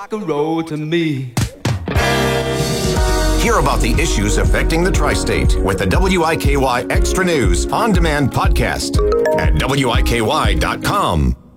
Rock and roll to me. Hear about the issues affecting the tri-state with the WIKY Extra News On Demand podcast at WIKY.com.